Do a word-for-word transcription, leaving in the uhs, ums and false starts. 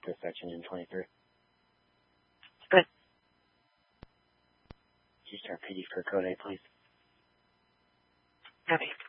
to section N twenty-three. Good. Could you start P D for code eight, please? Copy.